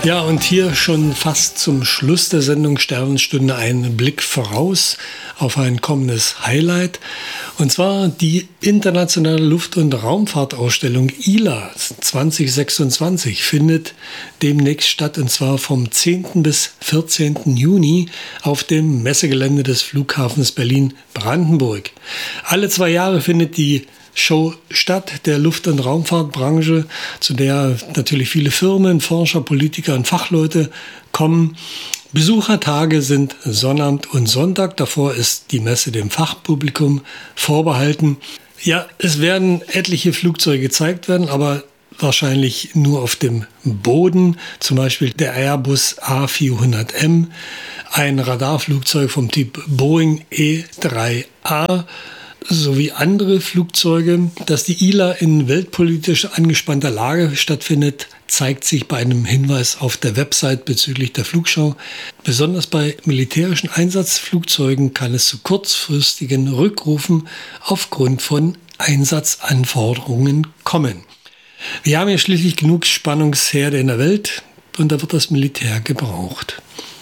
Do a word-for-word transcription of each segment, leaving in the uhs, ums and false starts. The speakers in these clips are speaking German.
Ja, und hier schon fast zum Schluss der Sendung Sternenstunde ein Blick voraus auf ein kommendes Highlight. Und zwar die internationale Luft- und Raumfahrtausstellung I L A zwanzig sechsundzwanzig findet demnächst statt, und zwar vom zehnten bis vierzehnten Juni auf dem Messegelände des Flughafens Berlin-Brandenburg. Alle zwei Jahre findet die Show statt der Luft- und Raumfahrtbranche, zu der natürlich viele Firmen, Forscher, Politiker und Fachleute kommen. Besuchertage sind Sonnabend und Sonntag. Davor ist die Messe dem Fachpublikum vorbehalten. Ja, es werden etliche Flugzeuge gezeigt werden, aber wahrscheinlich nur auf dem Boden. Zum Beispiel der Airbus A vierhundert M, ein Radarflugzeug vom Typ Boeing E drei A, sowie andere Flugzeuge. Dass die I L A in weltpolitisch angespannter Lage stattfindet, zeigt sich bei einem Hinweis auf der Website bezüglich der Flugschau. Besonders bei militärischen Einsatzflugzeugen kann es zu kurzfristigen Rückrufen aufgrund von Einsatzanforderungen kommen. Wir haben ja schließlich genug Spannungsherde in der Welt und da wird das Militär gebraucht.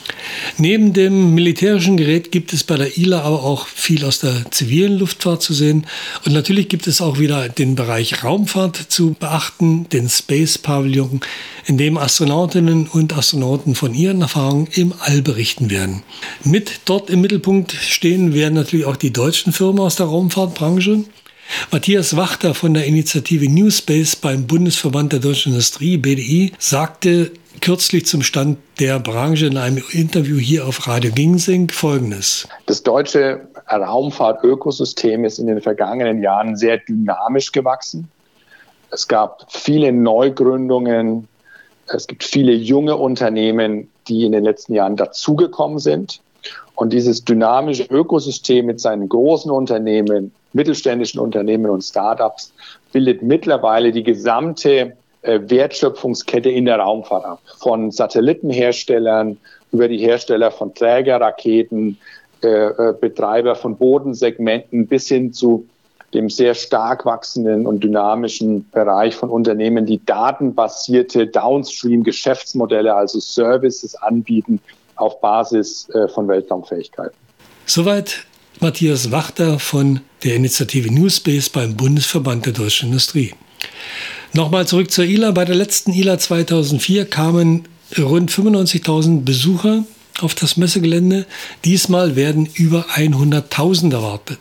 Neben dem militärischen Gerät gibt es bei der I L A aber auch viel aus der zivilen Luftfahrt zu sehen. Und natürlich gibt es auch wieder den Bereich Raumfahrt zu beachten, den Space Pavilion, in dem Astronautinnen und Astronauten von ihren Erfahrungen im All berichten werden. Mit dort im Mittelpunkt stehen werden natürlich auch die deutschen Firmen aus der Raumfahrtbranche. Matthias Wachter von der Initiative New Space beim Bundesverband der Deutschen Industrie, B D I, sagte kürzlich zum Stand der Branche in einem Interview hier auf Radio Ginseng Folgendes: Das deutsche Raumfahrtökosystem ist in den vergangenen Jahren sehr dynamisch gewachsen. Es gab viele Neugründungen, es gibt viele junge Unternehmen, die in den letzten Jahren dazugekommen sind. Und dieses dynamische Ökosystem mit seinen großen Unternehmen, mittelständischen Unternehmen und Startups bildet mittlerweile die gesamte äh, Wertschöpfungskette in der Raumfahrt ab. Von Satellitenherstellern über die Hersteller von Trägerraketen, äh, äh, Betreiber von Bodensegmenten bis hin zu dem sehr stark wachsenden und dynamischen Bereich von Unternehmen, die datenbasierte Downstream-Geschäftsmodelle, also Services anbieten auf Basis äh, von Weltraumfähigkeiten. Soweit Matthias Wachter von der Initiative New Space beim Bundesverband der Deutschen Industrie. Nochmal zurück zur I L A. Bei der letzten I L A zweitausendvier kamen rund fünfundneunzigtausend Besucher auf das Messegelände. Diesmal werden über hunderttausend erwartet.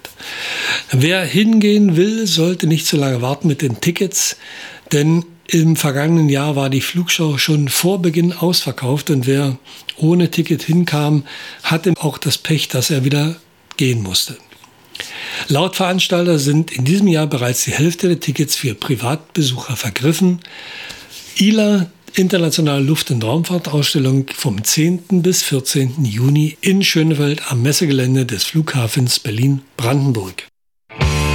Wer hingehen will, sollte nicht zu lange warten mit den Tickets, denn im vergangenen Jahr war die Flugschau schon vor Beginn ausverkauft und wer ohne Ticket hinkam, hatte auch das Pech, dass er wieder gehen musste. Laut Veranstalter sind in diesem Jahr bereits die Hälfte der Tickets für Privatbesucher vergriffen. I L A, Internationale Luft- und Raumfahrtausstellung, vom zehnten bis vierzehnten Juni in Schönefeld am Messegelände des Flughafens Berlin-Brandenburg.